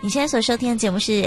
你现在所收听的节目是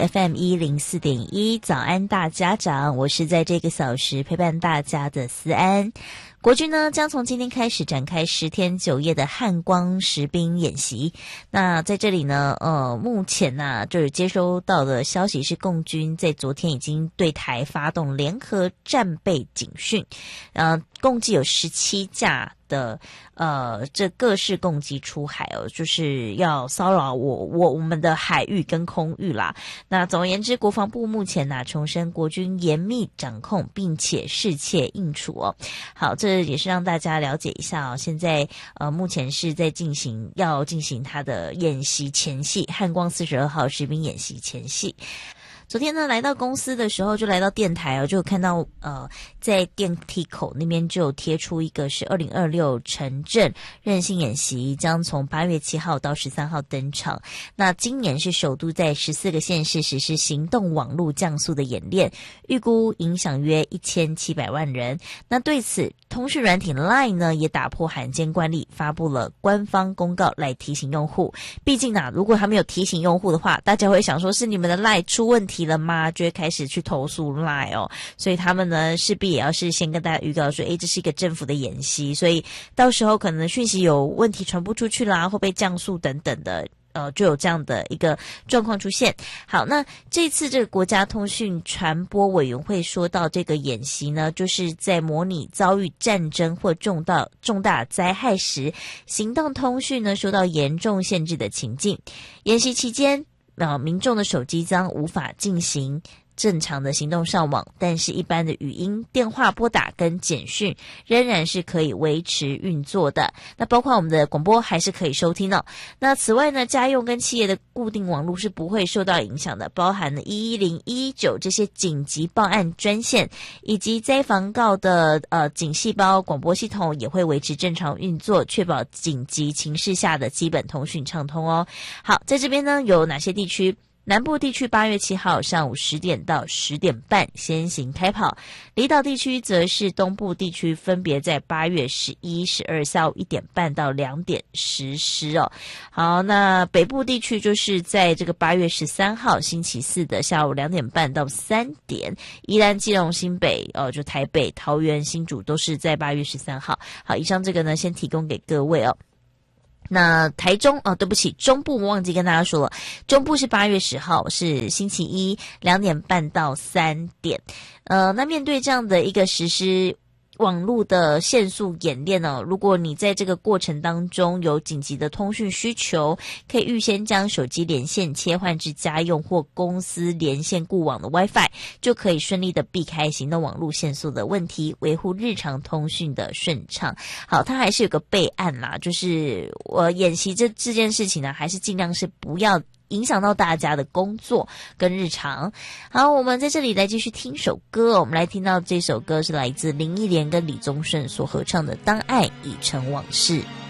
FM104.1早安大家长，我是在这个小时陪伴大家的思安。国军呢将从今天开始展开10天9夜的汉光实兵演习。那在这里呢，目前呢就是接收到的消息是，共军在昨天已经对台发动联合战备警训，共计有17架的这各式共机出海哦，就是要骚扰我们的海域跟空域啦。那总而言之，国防部目前重申国军严密掌控，并且适切应处哦。好，这也是让大家了解一下哦。现在目前是在要进行他的演习前夕，汉光42号实兵演习前夕。昨天呢，来到公司的时候，就来到电台哦，就看到在电梯口那边就有贴出一个是2026城镇韧性演习，将从8月7号到13号登场。那今年是首度在14个县市实施行动网络降速的演练，预估影响约1700万人。那对此，通讯软体 LINE 呢也打破罕见惯例，发布了官方公告来提醒用户。毕竟如果他没有提醒用户的话，大家会想说是你们的 LINE 出问题了吗？就会开始去投诉 LINE 哦。所以他们呢势必也要是先跟大家预告说，这是一个政府的演习，所以到时候可能讯息有问题传不出去啦，会被降速等等的。就有这样的一个状况出现。好，那这次这个国家通讯传播委员会说到，这个演习呢，就是在模拟遭遇战争或重大灾害时，行动通讯呢受到严重限制的情境。演习期间，民众的手机将无法进行正常的行动上网，但是一般的语音、电话拨打跟简讯仍然是可以维持运作的。那包括我们的广播还是可以收听哦。那此外呢，家用跟企业的固定网络是不会受到影响的，包含了110、119这些紧急报案专线，以及灾防告的警细胞广播系统也会维持正常运作，确保紧急情势下的基本通讯畅通哦。好，在这边呢有哪些地区？南部地区8月7号上午10点到10点半先行开跑，离岛地区则是东部地区分别在8月11、12下午1点半到2点实施哦。好，那北部地区就是在这个8月13号星期四的下午2点半到3点，宜兰、基隆、新北就台北、桃园、新竹都是在8月13号。好，以上这个呢先提供给各位哦。那台中对不起，中部我忘记跟大家说了，中部是8月10号是星期一2点半到3点。那面对这样的一个实施网络的限速演练呢，如果你在这个过程当中有紧急的通讯需求，可以预先将手机连线切换至家用或公司连线固网的 WiFi， 就可以顺利的避开行动网络限速的问题，维护日常通讯的顺畅。好，它还是有个备案啦，就是演习这件事情呢，还是尽量是不要影响到大家的工作跟日常。好，我们在这里来继续听首歌，我们来听到这首歌是来自林忆莲跟李宗盛所合唱的《当爱已成往事》。